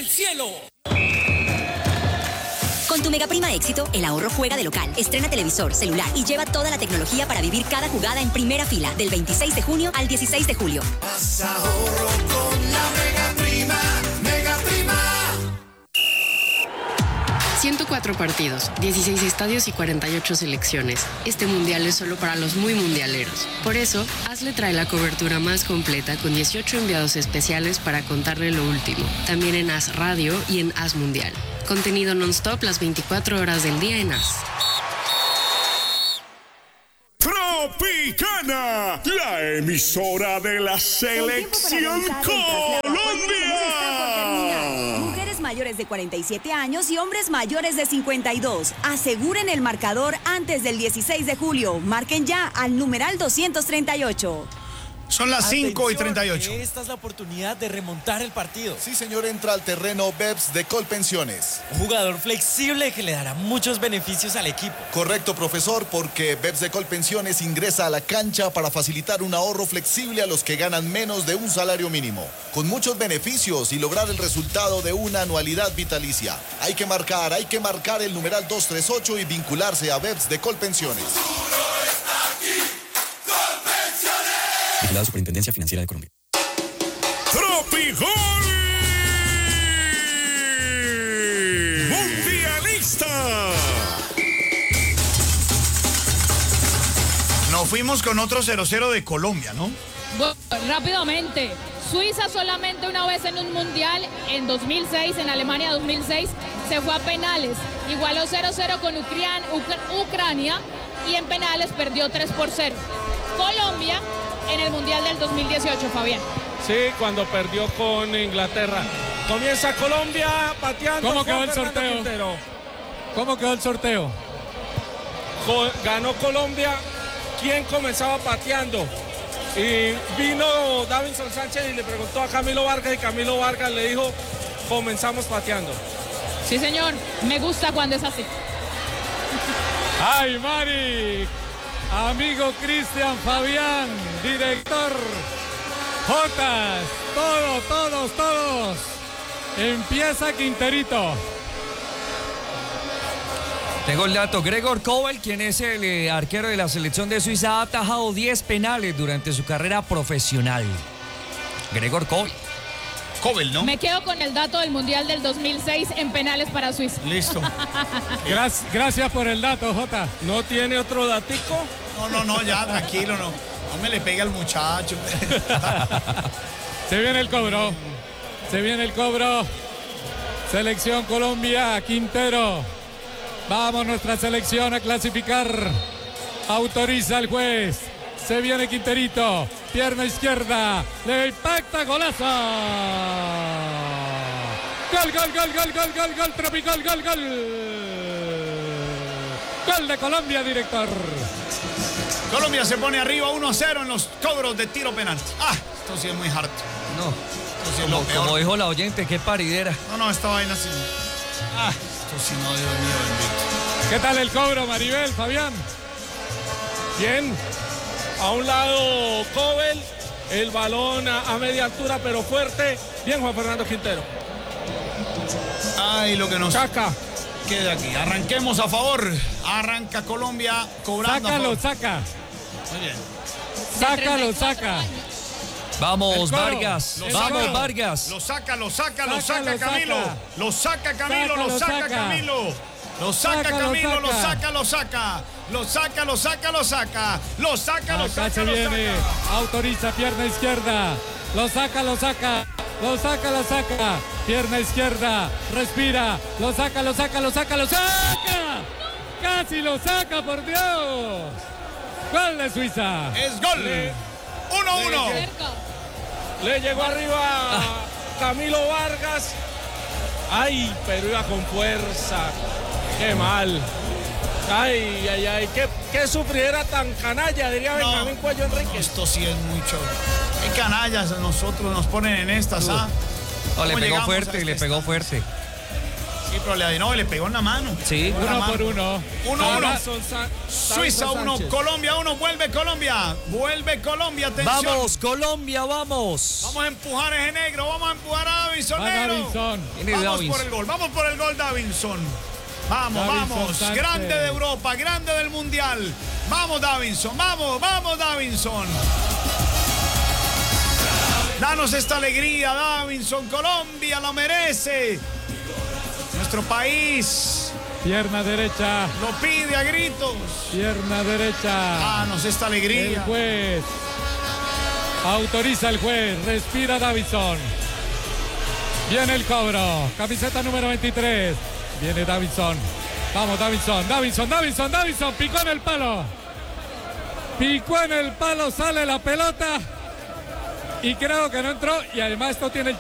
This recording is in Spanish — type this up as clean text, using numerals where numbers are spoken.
el cielo. Con tu Mega Prima Éxito, el ahorro juega de local. Estrena televisor, celular y lleva toda la tecnología para vivir cada jugada en primera fila del 26 de junio al 16 de julio. Haz ahorro con la Mega Prima. Mega Prima. 104 partidos, 16 estadios y 48 selecciones. Este mundial es solo para los muy mundialeros. Por eso, Hazle trae la cobertura más completa con 18 enviados especiales para contarle lo último. También en Haz Radio y en Haz Mundial. Contenido non-stop las 24 horas del día en Haz. Tropicana, la emisora de la Selección Colombia. Mujeres mayores de 47 años y hombres mayores de 52. Aseguren el marcador antes del 16 de julio. Marquen ya al numeral 238. Son las 5:38. Esta es la oportunidad de remontar el partido. Sí, señor, entra al terreno BEPS de Colpensiones. Un jugador flexible que le dará muchos beneficios al equipo. Correcto, profesor, porque BEPS de Colpensiones ingresa a la cancha para facilitar un ahorro flexible a los que ganan menos de un salario mínimo, con muchos beneficios y lograr el resultado de una anualidad vitalicia. Hay que marcar el numeral 238 y vincularse a BEPS de Colpensiones. La Superintendencia Financiera de Colombia. ¡Tropigol! ¡Mundialista! Nos fuimos con otro 0-0 de Colombia, ¿no? Bueno, rápidamente. Suiza solamente una vez en un mundial, en 2006, en Alemania 2006, se fue a penales. Igualó 0-0 con Ucrania y en penales perdió 3-0. Colombia en el Mundial del 2018, Fabián. Sí, cuando perdió con Inglaterra. Comienza Colombia pateando. ¿Cómo quedó el sorteo? ¿Cómo quedó el sorteo? Ganó Colombia. ¿Quién comenzaba pateando? Y vino Davinson Sánchez y le preguntó a Camilo Vargas y Camilo Vargas le dijo, comenzamos pateando. Sí, señor. Me gusta cuando es así. ¡Ay, Mari! Amigo Cristian, Fabián, director, Jotas, todos. Empieza Quinterito. Tengo el dato. Gregor Kobel, quien es el arquero de la selección de Suiza, ha atajado 10 penales durante su carrera profesional. Gregor Kobel. Kobel, ¿no? Me quedo con el dato del Mundial del 2006 en penales para Suiza. Listo. Gracias por el dato, Jota. ¿No tiene otro datico? No, ya, tranquilo, no me le pegue al muchacho. Se viene el cobro. Selección Colombia, Quintero. Vamos nuestra selección a clasificar. Autoriza el juez. Se viene Quinterito. Pierna izquierda. Le impacta, golazo. Gol. Tropicol, gol. Gol de Colombia, director. Colombia se pone arriba 1-0 en los cobros de tiro penal. Esto sí es muy harto. No. Esto sí es lo peor. Como dijo la oyente, qué paridera. No, esta vaina sí. Esto sí no, Dios mío, bendito. ¿Qué tal el cobro, Maribel, Fabián? Bien. A un lado Kobel, el balón a media altura pero fuerte. Bien, Juan Fernando Quintero. Lo que nos saca. Queda aquí. Arranquemos a favor. Arranca Colombia cobrando. Saca. Muy bien. Saca. Vamos, Vargas. Vamos, Vargas. Lo saca Camilo. Lo saca Camilo. Lo saca Camilo. Acá se viene. Autoriza pierna izquierda. Lo saca. Pierna izquierda. Respira. Lo saca. Casi lo saca, por Dios. Gol de Suiza. Es gol. 1-1. Le llegó arriba Camilo Vargas. Pero iba con fuerza. Qué mal. Qué sufriera tan canalla, diría Benjamín Cuello Enríquez. Esto sí es mucho. Qué canallas a nosotros nos ponen en estas, le pegó fuerte. Sí, pero le pegó en la mano. Sí. Uno por uno. 1-1. Suiza 1, Colombia 1. Vuelve Colombia. Vuelve Colombia. Atención. Vamos, Colombia, vamos. Vamos a empujar a ese negro. Vamos a empujar a Davinson. Va Negro. Davinson. Vamos por el gol. Vamos por el gol, Davinson. Vamos, Davinson vamos. Sánchez. Grande de Europa, grande del Mundial. Vamos, Davinson. Vamos, vamos, Davinson. Danos esta alegría, Davinson. Colombia lo merece. Nuestro país Pierna derecha. lo pide a gritos. Pierna derecha. Danos esta El alegría. juez. Autoriza el juez. Respira Davinson. Viene el cobro. Camiseta número 23. Viene Davinson. Vamos, Davinson. Davinson. Picó en el palo. Picó en el palo. Sale la pelota. Y creo que no entró. Y además esto tiene el